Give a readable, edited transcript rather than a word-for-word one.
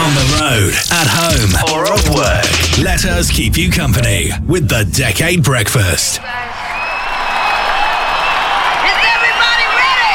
On the road, at home, or at work, let us keep you company with the Decade Breakfast.